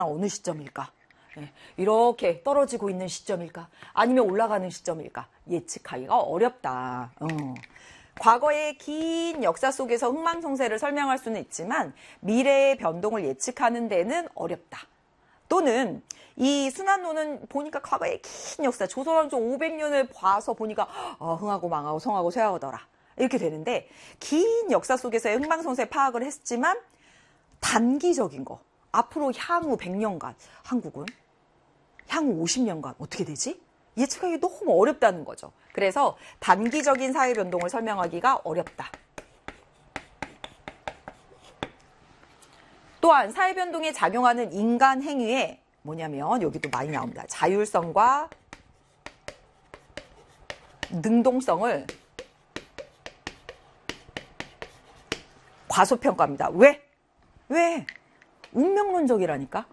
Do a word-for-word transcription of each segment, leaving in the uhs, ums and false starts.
어느 시점일까? 이렇게 떨어지고 있는 시점일까? 아니면 올라가는 시점일까? 예측하기가 어렵다. 어. 과거의 긴 역사 속에서 흥망성쇠를 설명할 수는 있지만 미래의 변동을 예측하는 데는 어렵다. 또는 이 순환론은 보니까 과거의 긴 역사, 조선왕조 오백 년을 봐서 보니까 어, 흥하고 망하고 성하고 쇠하더라. 이렇게 되는데 긴 역사 속에서의 흥망성쇠 파악을 했지만 단기적인 거, 앞으로 향후 백 년간 한국은 향후 오십 년간 어떻게 되지? 예측하기 너무 어렵다는 거죠. 그래서 단기적인 사회 변동을 설명하기가 어렵다. 또한 사회 변동에 작용하는 인간 행위에 뭐냐면 여기도 많이 나옵니다. 자율성과 능동성을 과소평가합니다. 왜? 왜? 운명론적이라니까.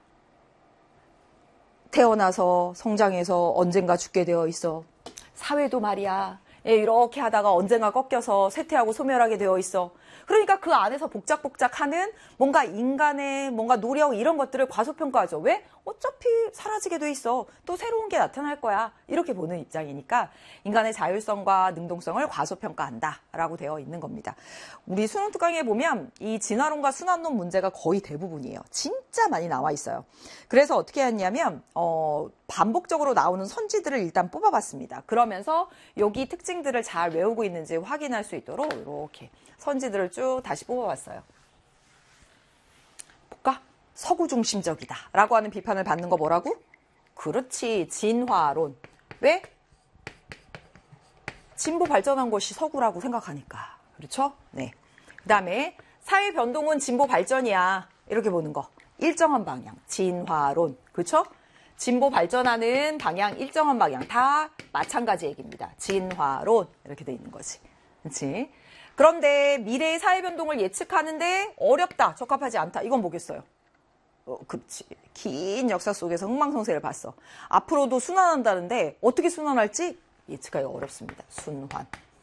태어나서 성장해서 언젠가 죽게 되어 있어. 사회도 말이야. 이렇게 하다가 언젠가 꺾여서 쇠퇴하고 소멸하게 되어 있어. 그러니까 그 안에서 복작복작하는 뭔가 인간의 뭔가 노력 이런 것들을 과소평가하죠. 왜? 어차피 사라지게 돼 있어. 또 새로운 게 나타날 거야. 이렇게 보는 입장이니까 인간의 자율성과 능동성을 과소평가한다라고 되어 있는 겁니다. 우리 수능 특강에 보면 이 진화론과 순환론 문제가 거의 대부분이에요. 진짜 많이 나와 있어요. 그래서 어떻게 했냐면 어, 반복적으로 나오는 선지들을 일단 뽑아봤습니다. 그러면서 여기 특징들을 잘 외우고 있는지 확인할 수 있도록 이렇게 선지들을 쭉 다시 뽑아봤어요. 볼까? 서구 중심적이다 라고 하는 비판을 받는 거 뭐라고? 그렇지, 진화론. 왜? 진보 발전한 것이 서구라고 생각하니까. 그렇죠? 네. 그 다음에 사회 변동은 진보 발전이야. 이렇게 보는 거. 일정한 방향, 진화론. 그렇죠? 진보 발전하는 방향, 일정한 방향. 다 마찬가지 얘기입니다. 진화론. 이렇게 돼 있는 거지. 그렇지? 그런데 미래의 사회 변동을 예측하는데 어렵다, 적합하지 않다. 이건 뭐겠어요? 어, 그렇지. 긴 역사 속에서 흥망성쇠를 봤어. 앞으로도 순환한다는데 어떻게 순환할지 예측하기 어렵습니다. 순환.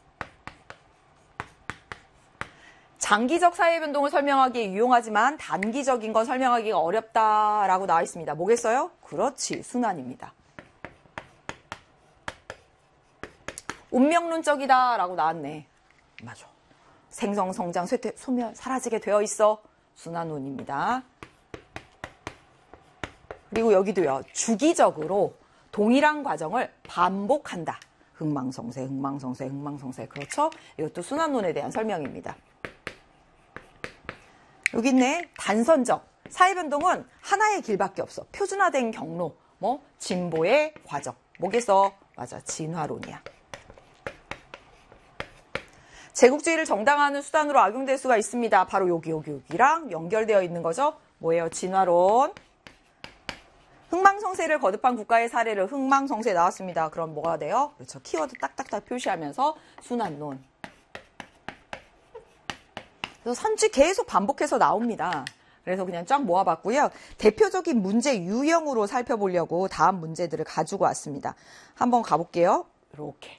장기적 사회 변동을 설명하기에 유용하지만 단기적인 건 설명하기가 어렵다라고 나와 있습니다. 뭐겠어요? 그렇지, 순환입니다. 운명론적이다라고 나왔네. 맞아. 생성, 성장, 쇠퇴, 소멸, 사라지게 되어 있어. 순환론입니다. 그리고 여기도요. 주기적으로 동일한 과정을 반복한다. 흥망성쇠, 흥망성쇠, 흥망성쇠. 그렇죠? 이것도 순환론에 대한 설명입니다. 여기 있네. 단선적. 사회변동은 하나의 길밖에 없어. 표준화된 경로. 뭐 진보의 과정. 뭐겠어? 맞아. 진화론이야. 제국주의를 정당화하는 수단으로 악용될 수가 있습니다. 바로 여기 여기 여기랑 연결되어 있는 거죠. 뭐예요? 진화론. 흥망성쇠를 거듭한 국가의 사례를 흥망성쇠 나왔습니다. 그럼 뭐가 돼요? 그렇죠. 키워드 딱딱딱 표시하면서 순환론. 그래서 선지 계속 반복해서 나옵니다. 그래서 그냥 쫙 모아봤고요. 대표적인 문제 유형으로 살펴보려고 다음 문제들을 가지고 왔습니다. 한번 가볼게요. 이렇게.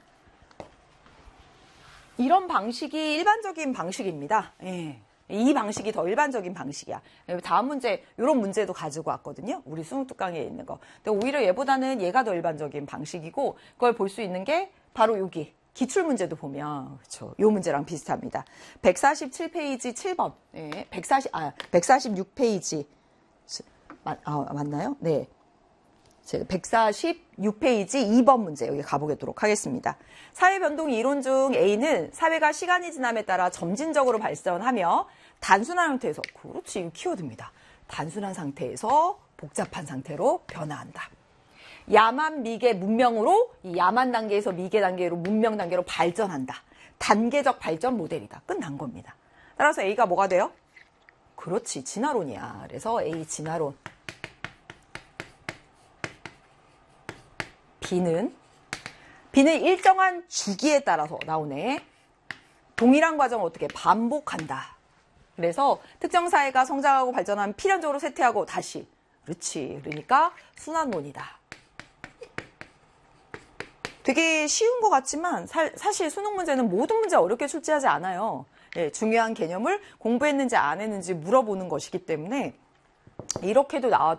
이런 방식이 일반적인 방식입니다. 예. 이 방식이 더 일반적인 방식이야. 다음 문제, 이런 문제도 가지고 왔거든요. 우리 수능 특강에 있는 거. 근데 오히려 얘보다는 얘가 더 일반적인 방식이고, 그걸 볼 수 있는 게 바로 여기. 기출문제도 보면, 그렇죠. 요 문제랑 비슷합니다. 백사십칠 페이지 칠 번. 예. 백사십, 아, 백사십육 페이지. 맞, 아, 맞나요? 네. 백사십육 페이지 이 번 문제 여기 가보도록 하겠습니다. 사회변동 이론 중 A는 사회가 시간이 지남에 따라 점진적으로 발전하며 단순한 상태에서, 그렇지, 키워드입니다. 단순한 상태에서 복잡한 상태로 변화한다. 야만, 미개, 문명으로 이 야만 단계에서 미개 단계로 문명 단계로 발전한다. 단계적 발전 모델이다. 끝난 겁니다. 따라서 A가 뭐가 돼요? 그렇지, 진화론이야. 그래서 A 진화론. B는 B는 일정한 주기에 따라서 나오네. 동일한 과정을 어떻게 반복한다. 그래서 특정 사회가 성장하고 발전하면 필연적으로 쇠퇴하고 다시. 그렇지. 그러니까 순환론이다. 되게 쉬운 것 같지만 사, 사실 수능 문제는 모든 문제 어렵게 출제하지 않아요. 예, 중요한 개념을 공부했는지 안 했는지 물어보는 것이기 때문에 이렇게도 나와도